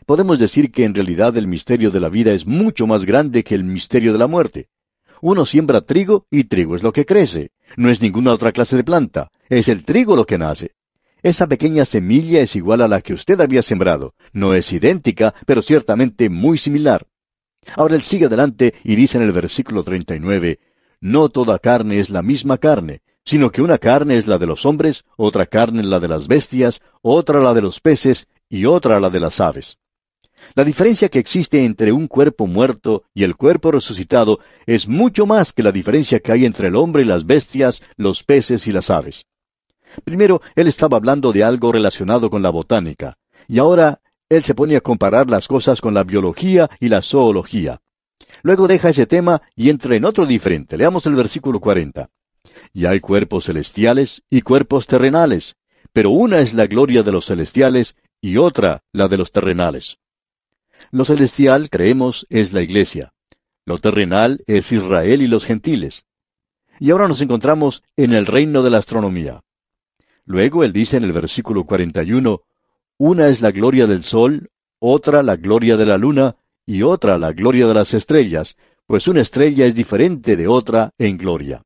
podemos decir que en realidad el misterio de la vida es mucho más grande que el misterio de la muerte. Uno siembra trigo y trigo es lo que crece. No es ninguna otra clase de planta. Es el trigo lo que nace. Esa pequeña semilla es igual a la que usted había sembrado. No es idéntica, pero ciertamente muy similar. Ahora él sigue adelante y dice en el versículo 39, no toda carne es la misma carne, sino que una carne es la de los hombres, otra carne la de las bestias, otra la de los peces y otra la de las aves. La diferencia que existe entre un cuerpo muerto y el cuerpo resucitado es mucho más que la diferencia que hay entre el hombre y las bestias, los peces y las aves. Primero, él estaba hablando de algo relacionado con la botánica, y ahora él se pone a comparar las cosas con la biología y la zoología. Luego deja ese tema y entra en otro diferente. Leamos el versículo 40. Y hay cuerpos celestiales y cuerpos terrenales, pero una es la gloria de los celestiales y otra la de los terrenales. Lo celestial, creemos, es la iglesia. Lo terrenal es Israel y los gentiles. Y ahora nos encontramos en el reino de la astronomía. Luego él dice en el versículo 41, una es la gloria del sol, otra la gloria de la luna, y otra la gloria de las estrellas, pues una estrella es diferente de otra en gloria.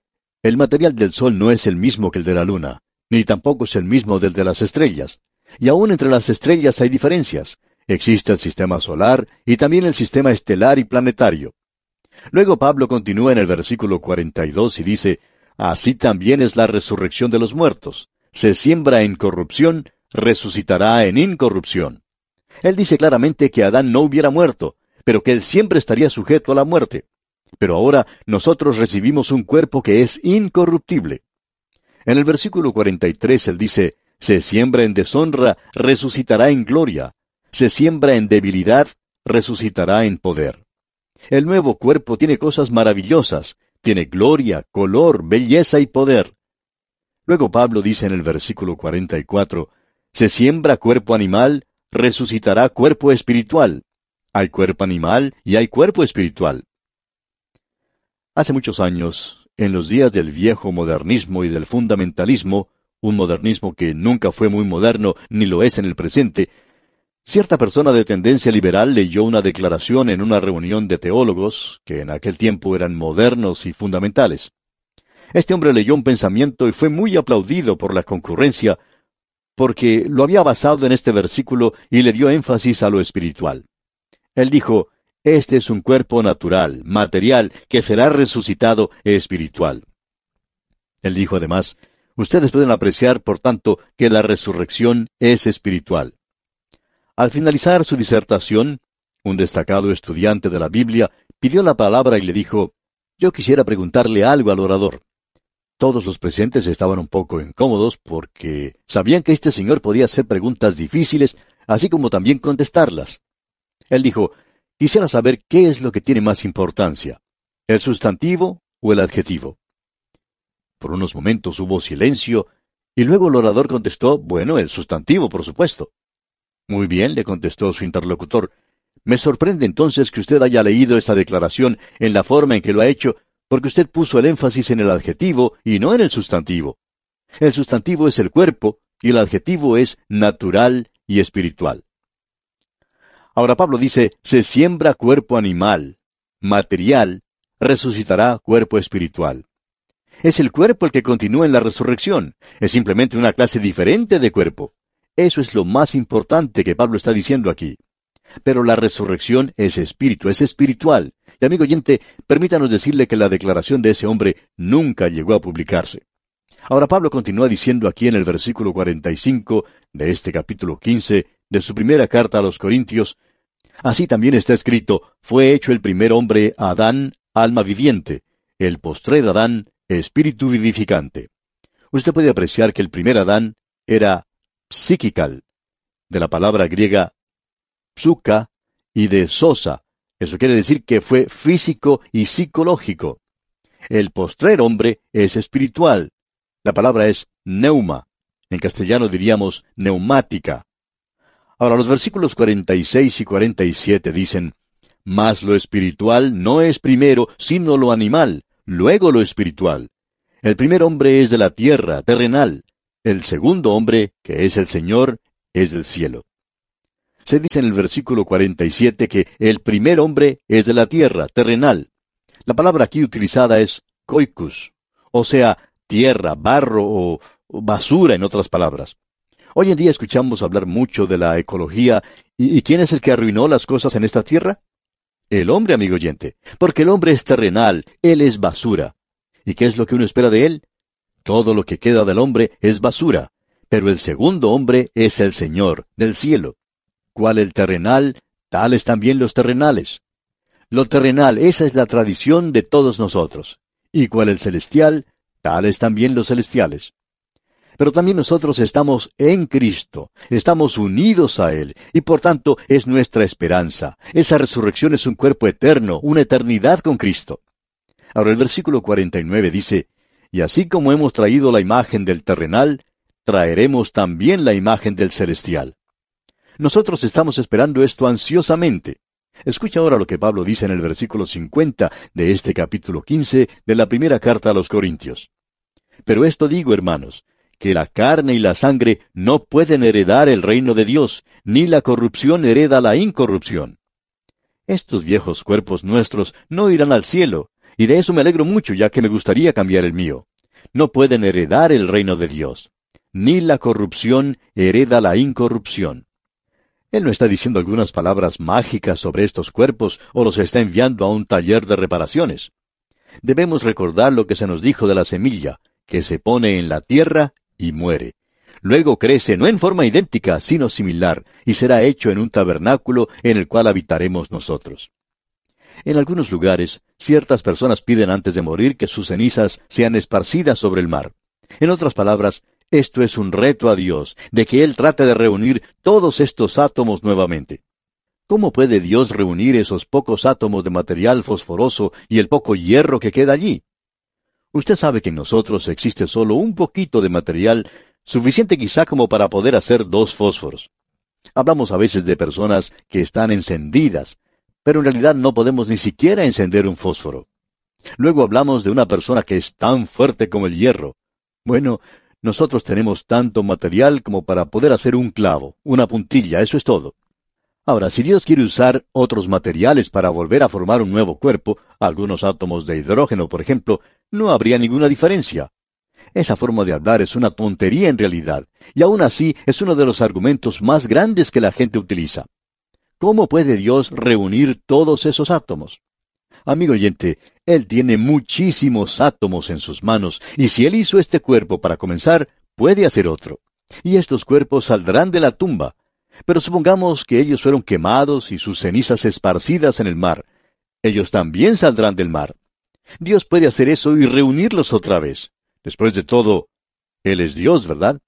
El material del sol no es el mismo que el de la luna, ni tampoco es el mismo del de las estrellas. Y aún entre las estrellas hay diferencias. Existe el sistema solar y también el sistema estelar y planetario. Luego Pablo continúa en el versículo 42 y dice, así también es la resurrección de los muertos. Se siembra en corrupción, resucitará en incorrupción. Él dice claramente que Adán no hubiera muerto, pero que él siempre estaría sujeto a la muerte. Pero ahora nosotros recibimos un cuerpo que es incorruptible. En el versículo 43 él dice, se siembra en deshonra, resucitará en gloria. Se siembra en debilidad, resucitará en poder. El nuevo cuerpo tiene cosas maravillosas, tiene gloria, color, belleza y poder. Luego Pablo dice en el versículo 44, se siembra cuerpo animal, resucitará cuerpo espiritual. Hay cuerpo animal y hay cuerpo espiritual. Hace muchos años, en los días del viejo modernismo y del fundamentalismo, un modernismo que nunca fue muy moderno ni lo es en el presente, cierta persona de tendencia liberal leyó una declaración en una reunión de teólogos, que en aquel tiempo eran modernos y fundamentales. Este hombre leyó un pensamiento y fue muy aplaudido por la concurrencia, porque lo había basado en este versículo y le dio énfasis a lo espiritual. Él dijo, este es un cuerpo natural, material, que será resucitado espiritual. Él dijo además, ustedes pueden apreciar, por tanto, que la resurrección es espiritual. Al finalizar su disertación, un destacado estudiante de la Biblia pidió la palabra y le dijo, yo quisiera preguntarle algo al orador. Todos los presentes estaban un poco incómodos porque sabían que este señor podía hacer preguntas difíciles, así como también contestarlas. Él dijo, quisiera saber qué es lo que tiene más importancia, el sustantivo o el adjetivo. Por unos momentos hubo silencio, y luego el orador contestó, bueno, el sustantivo, por supuesto. Muy bien, le contestó su interlocutor. Me sorprende entonces que usted haya leído esa declaración en la forma en que lo ha hecho, porque usted puso el énfasis en el adjetivo y no en el sustantivo. El sustantivo es el cuerpo y el adjetivo es natural y espiritual. Ahora Pablo dice, se siembra cuerpo animal, material, resucitará cuerpo espiritual. Es el cuerpo el que continúa en la resurrección. Es simplemente una clase diferente de cuerpo. Eso es lo más importante que Pablo está diciendo aquí. Pero la resurrección es espíritu, es espiritual. Y amigo oyente, permítanos decirle que la declaración de ese hombre nunca llegó a publicarse. Ahora Pablo continúa diciendo aquí en el versículo 45 de este capítulo 15 de su primera carta a los Corintios, así también está escrito, fue hecho el primer hombre Adán, alma viviente, el postrer Adán, espíritu vivificante. Usted puede apreciar que el primer Adán era psíquical, de la palabra griega psuka y de sosa. Eso quiere decir que fue físico y psicológico. El postrer hombre es espiritual. La palabra es neuma. En castellano diríamos neumática. Ahora los versículos 46 y 47 dicen, mas lo espiritual no es primero, sino lo animal, luego lo espiritual. El primer hombre es de la tierra, terrenal. El segundo hombre, que es el Señor, es del cielo. Se dice en el versículo 47 que el primer hombre es de la tierra, terrenal. La palabra aquí utilizada es koikus, o sea, tierra, barro o basura en otras palabras. Hoy en día escuchamos hablar mucho de la ecología, ¿y quién es el que arruinó las cosas en esta tierra? El hombre, amigo oyente, porque el hombre es terrenal, él es basura. ¿Y qué es lo que uno espera de él? Todo lo que queda del hombre es basura, pero el segundo hombre es el Señor, del cielo. ¿Cuál el terrenal? Tales también los terrenales. Lo terrenal, esa es la tradición de todos nosotros. ¿Y cuál el celestial? Tales también los celestiales. Pero también nosotros estamos en Cristo, estamos unidos a Él, y por tanto es nuestra esperanza. Esa resurrección es un cuerpo eterno, una eternidad con Cristo. Ahora el versículo 49 dice, y así como hemos traído la imagen del terrenal, traeremos también la imagen del celestial. Nosotros estamos esperando esto ansiosamente. Escucha ahora lo que Pablo dice en el versículo 50 de este capítulo 15 de la primera carta a los Corintios. Pero esto digo, hermanos, que la carne y la sangre no pueden heredar el reino de Dios, ni la corrupción hereda la incorrupción. Estos viejos cuerpos nuestros no irán al cielo, y de eso me alegro mucho, ya que me gustaría cambiar el mío. No pueden heredar el reino de Dios, ni la corrupción hereda la incorrupción. Él no está diciendo algunas palabras mágicas sobre estos cuerpos o los está enviando a un taller de reparaciones. Debemos recordar lo que se nos dijo de la semilla, que se pone en la tierra y muere. Luego crece no en forma idéntica, sino similar, y será hecho en un tabernáculo en el cual habitaremos nosotros. En algunos lugares, ciertas personas piden antes de morir que sus cenizas sean esparcidas sobre el mar. En otras palabras, esto es un reto a Dios, de que Él trate de reunir todos estos átomos nuevamente. ¿Cómo puede Dios reunir esos pocos átomos de material fosforoso y el poco hierro que queda allí? Usted sabe que en nosotros existe solo un poquito de material, suficiente quizá como para poder hacer 2 fósforos. Hablamos a veces de personas que están encendidas, pero en realidad no podemos ni siquiera encender un fósforo. Luego hablamos de una persona que es tan fuerte como el hierro. Bueno, nosotros tenemos tanto material como para poder hacer un clavo, una puntilla, eso es todo. Ahora, si Dios quiere usar otros materiales para volver a formar un nuevo cuerpo, algunos átomos de hidrógeno, por ejemplo, no habría ninguna diferencia. Esa forma de hablar es una tontería en realidad, y aún así es uno de los argumentos más grandes que la gente utiliza. ¿Cómo puede Dios reunir todos esos átomos? Amigo oyente, Él tiene muchísimos átomos en sus manos, y si Él hizo este cuerpo para comenzar, puede hacer otro. Y estos cuerpos saldrán de la tumba. Pero supongamos que ellos fueron quemados y sus cenizas esparcidas en el mar. Ellos también saldrán del mar. Dios puede hacer eso y reunirlos otra vez. Después de todo, Él es Dios, ¿verdad?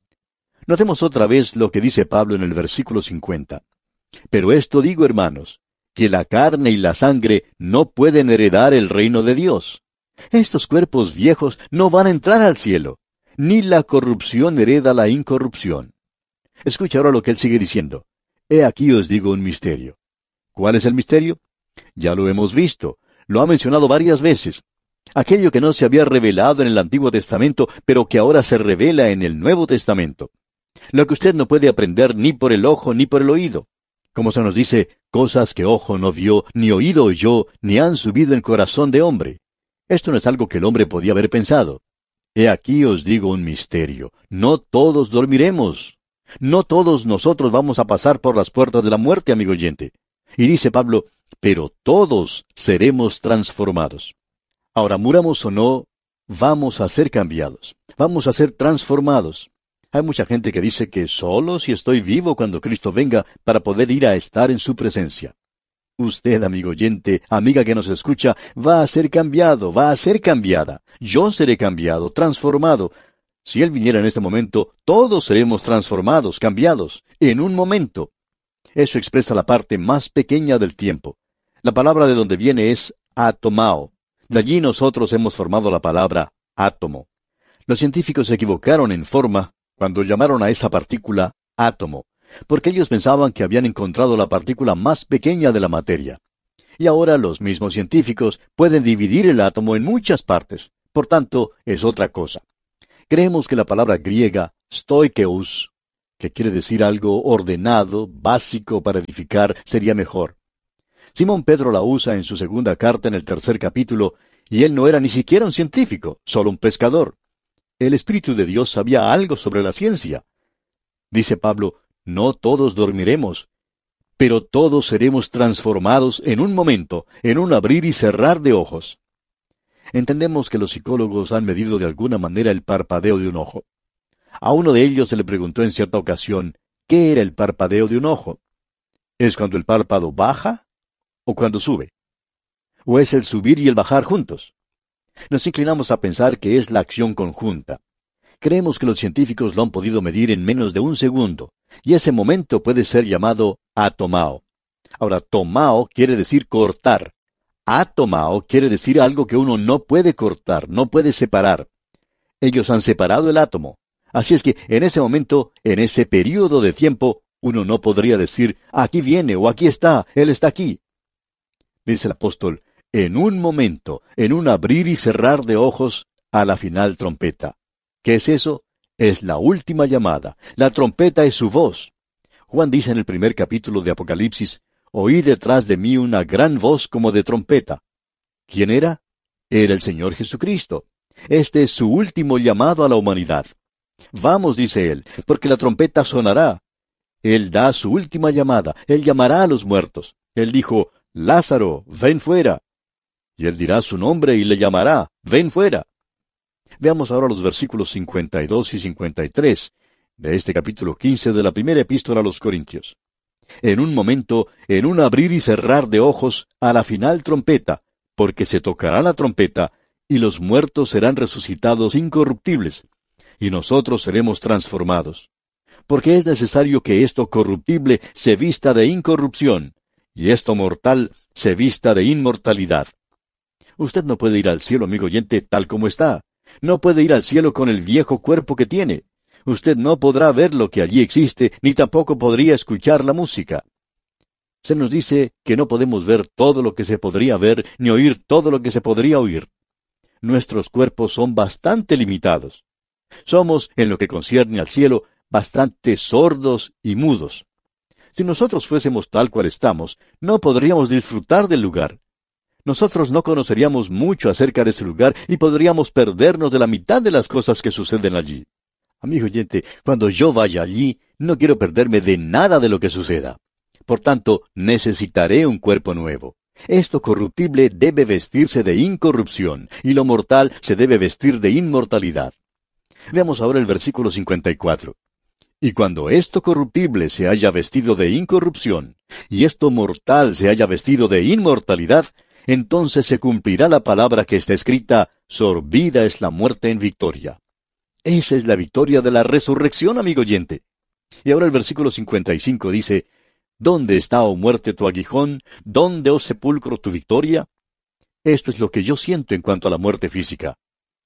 Notemos otra vez lo que dice Pablo en el versículo 50. Pero esto digo, hermanos, que la carne y la sangre no pueden heredar el reino de Dios. Estos cuerpos viejos no van a entrar al cielo, ni la corrupción hereda la incorrupción. Escucha ahora lo que él sigue diciendo. He aquí os digo un misterio. ¿Cuál es el misterio? Ya lo hemos visto. Lo ha mencionado varias veces. Aquello que no se había revelado en el Antiguo Testamento, pero que ahora se revela en el Nuevo Testamento. Lo que usted no puede aprender ni por el ojo ni por el oído. Como se nos dice, cosas que ojo no vio, ni oído oyó, ni han subido en corazón de hombre. Esto no es algo que el hombre podía haber pensado. He aquí os digo un misterio. No todos dormiremos. No todos nosotros vamos a pasar por las puertas de la muerte, amigo oyente. Y dice Pablo, pero todos seremos transformados. Ahora, muramos o no, vamos a ser cambiados. Vamos a ser transformados. Hay mucha gente que dice que solo si estoy vivo cuando Cristo venga para poder ir a estar en su presencia. Usted, amigo oyente, amiga que nos escucha, va a ser cambiado, va a ser cambiada. Yo seré cambiado, transformado. Si Él viniera en este momento, todos seremos transformados, cambiados, en un momento. Eso expresa la parte más pequeña del tiempo. La palabra de donde viene es atomao. De allí nosotros hemos formado la palabra átomo. Los científicos se equivocaron en forma cuando llamaron a esa partícula átomo, porque ellos pensaban que habían encontrado la partícula más pequeña de la materia. Y ahora los mismos científicos pueden dividir el átomo en muchas partes. Por tanto, es otra cosa. Creemos que la palabra griega stoikeus, que quiere decir algo ordenado, básico para edificar, sería mejor. Simón Pedro la usa en su segunda carta en el 3.º capítulo, y él no era ni siquiera un científico, solo un pescador. El Espíritu de Dios sabía algo sobre la ciencia. Dice Pablo, no todos dormiremos, pero todos seremos transformados en un momento, en un abrir y cerrar de ojos. Entendemos que los psicólogos han medido de alguna manera el parpadeo de un ojo. A uno de ellos se le preguntó en cierta ocasión, ¿qué era el parpadeo de un ojo? ¿Es cuando el párpado baja o cuando sube? ¿O es el subir y el bajar juntos? Nos inclinamos a pensar que es la acción conjunta. Creemos que los científicos lo han podido medir en menos de un segundo, y ese momento puede ser llamado atomao. Ahora, tomao quiere decir cortar. Atomao quiere decir algo que uno no puede cortar, no puede separar. Ellos han separado el átomo. Así es que en ese momento, en ese período de tiempo, uno no podría decir, aquí viene o aquí está, él está aquí. Dice el apóstol, en un momento, en un abrir y cerrar de ojos, a la final trompeta. ¿Qué es eso? Es la última llamada. La trompeta es su voz. Juan dice en el 1.º capítulo de Apocalipsis, oí detrás de mí una gran voz como de trompeta. ¿Quién era? Era el Señor Jesucristo. Este es su último llamado a la humanidad. Vamos, dice él, porque la trompeta sonará. Él da su última llamada. Él llamará a los muertos. Él dijo, Lázaro, ven fuera. Y él dirá su nombre y le llamará, ven fuera. Veamos ahora los versículos 52 y 53 de este capítulo 15 de la primera epístola a los Corintios. En un momento, en un abrir y cerrar de ojos, a la final trompeta, porque se tocará la trompeta, y los muertos serán resucitados incorruptibles, y nosotros seremos transformados. Porque es necesario que esto corruptible se vista de incorrupción, y esto mortal se vista de inmortalidad. Usted no puede ir al cielo, amigo oyente, tal como está. No puede ir al cielo con el viejo cuerpo que tiene. Usted no podrá ver lo que allí existe, ni tampoco podría escuchar la música. Se nos dice que no podemos ver todo lo que se podría ver, ni oír todo lo que se podría oír. Nuestros cuerpos son bastante limitados. Somos, en lo que concierne al cielo, bastante sordos y mudos. Si nosotros fuésemos tal cual estamos, no podríamos disfrutar del lugar. Nosotros no conoceríamos mucho acerca de ese lugar y podríamos perdernos de la mitad de las cosas que suceden allí. Amigo oyente, cuando yo vaya allí, no quiero perderme de nada de lo que suceda. Por tanto, necesitaré un cuerpo nuevo. Esto corruptible debe vestirse de incorrupción, y lo mortal se debe vestir de inmortalidad. Veamos ahora el versículo 54. Y cuando esto corruptible se haya vestido de incorrupción, y esto mortal se haya vestido de inmortalidad, entonces se cumplirá la palabra que está escrita, sorbida es la muerte en victoria. Esa es la victoria de la resurrección, amigo oyente. Y ahora el versículo 55 dice, ¿dónde está, oh muerte, tu aguijón? ¿Dónde, oh sepulcro, tu victoria? Esto es lo que yo siento en cuanto a la muerte física.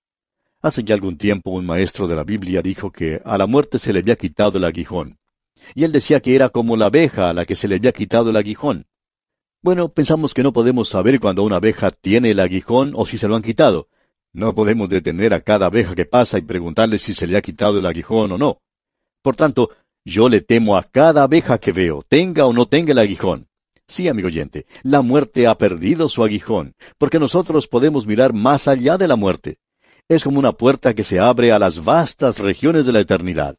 Hace ya algún tiempo un maestro de la Biblia dijo que a la muerte se le había quitado el aguijón. Y él decía que era como la abeja a la que se le había quitado el aguijón. Bueno, pensamos que no podemos saber cuando una abeja tiene el aguijón o si se lo han quitado. No podemos detener a cada abeja que pasa y preguntarle si se le ha quitado el aguijón o no. Por tanto, yo le temo a cada abeja que veo, tenga o no tenga el aguijón. Sí, amigo oyente, la muerte ha perdido su aguijón, porque nosotros podemos mirar más allá de la muerte. Es como una puerta que se abre a las vastas regiones de la eternidad.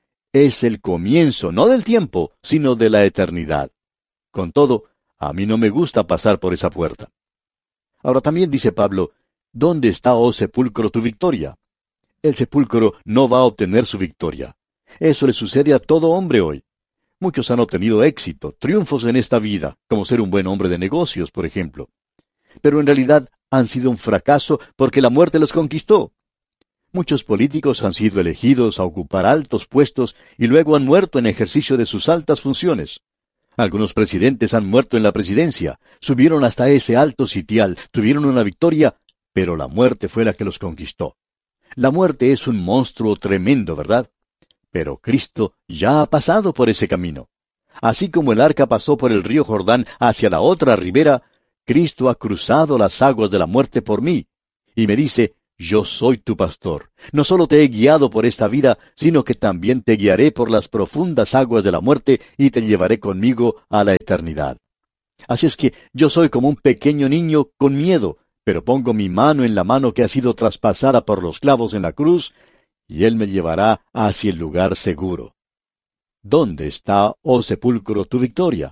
Es el comienzo, no del tiempo, sino de la eternidad. Con todo, a mí no me gusta pasar por esa puerta. Ahora también dice Pablo, ¿dónde está, oh sepulcro, tu victoria? El sepulcro no va a obtener su victoria. Eso le sucede a todo hombre hoy. Muchos han obtenido éxito, triunfos en esta vida, como ser un buen hombre de negocios, por ejemplo. Pero en realidad han sido un fracaso porque la muerte los conquistó. Muchos políticos han sido elegidos a ocupar altos puestos y luego han muerto en ejercicio de sus altas funciones. Algunos presidentes han muerto en la presidencia, subieron hasta ese alto sitial, tuvieron una victoria, pero la muerte fue la que los conquistó. La muerte es un monstruo tremendo, ¿verdad? Pero Cristo ya ha pasado por ese camino. Así como el arca pasó por el río Jordán hacia la otra ribera, Cristo ha cruzado las aguas de la muerte por mí, y me dice, Yo soy tu pastor. No solo te he guiado por esta vida, sino que también te guiaré por las profundas aguas de la muerte y te llevaré conmigo a la eternidad. Así es que yo soy como un pequeño niño con miedo, pero pongo mi mano en la mano que ha sido traspasada por los clavos en la cruz, y Él me llevará hacia el lugar seguro. ¿Dónde está, oh sepulcro, tu victoria?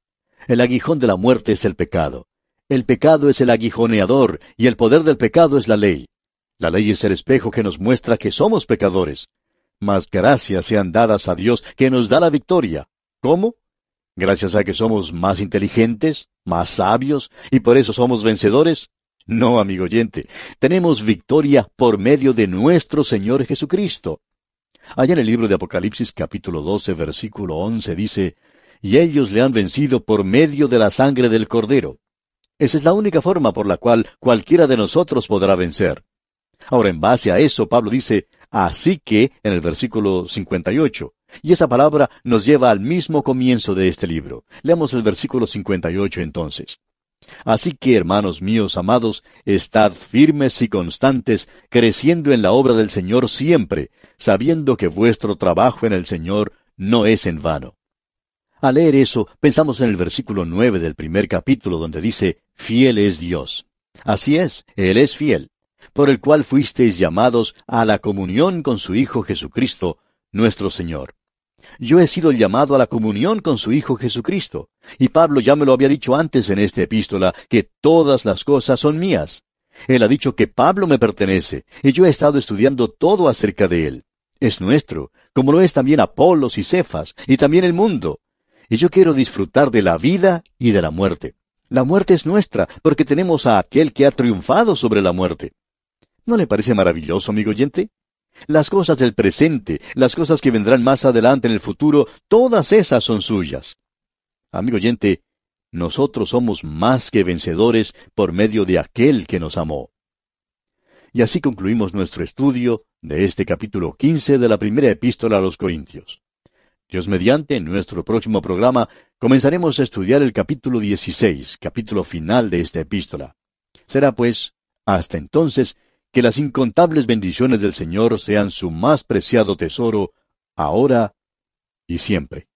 El aguijón de la muerte es el pecado. El pecado es el aguijoneador, y el poder del pecado es la ley. La ley es el espejo que nos muestra que somos pecadores. Mas gracias sean dadas a Dios que nos da la victoria. ¿Cómo? ¿Gracias a que somos más inteligentes, más sabios, y por eso somos vencedores? No, amigo oyente, tenemos victoria por medio de nuestro Señor Jesucristo. Allá en el libro de Apocalipsis capítulo 12, versículo 11 dice, y ellos le han vencido por medio de la sangre del Cordero. Esa es la única forma por la cual cualquiera de nosotros podrá vencer. Ahora, en base a eso, Pablo dice, así que, en el versículo 58, y esa palabra nos lleva al mismo comienzo de este libro. Leamos el versículo 58 entonces. Así que, hermanos míos amados, estad firmes y constantes, creciendo en la obra del Señor siempre, sabiendo que vuestro trabajo en el Señor no es en vano. Al leer eso, pensamos en el versículo 9 del primer capítulo, donde dice, fiel es Dios. Así es, Él es fiel, por el cual fuisteis llamados a la comunión con su Hijo Jesucristo, nuestro Señor. Yo he sido llamado a la comunión con su Hijo Jesucristo, y Pablo ya me lo había dicho antes en esta epístola, que todas las cosas son mías. Él ha dicho que Pablo me pertenece, y yo he estado estudiando todo acerca de él. Es nuestro, como lo es también Apolos y Cefas, y también el mundo. Y yo quiero disfrutar de la vida y de la muerte. La muerte es nuestra, porque tenemos a aquel que ha triunfado sobre la muerte. ¿No le parece maravilloso, amigo oyente? Las cosas del presente, las cosas que vendrán más adelante en el futuro, todas esas son suyas. Amigo oyente, nosotros somos más que vencedores por medio de aquel que nos amó. Y así concluimos nuestro estudio de este capítulo 15 de la primera epístola a los Corintios. Dios mediante, en nuestro próximo programa comenzaremos a estudiar el capítulo 16, capítulo final de esta epístola. Será pues, hasta entonces, que las incontables bendiciones del Señor sean su más preciado tesoro, ahora y siempre.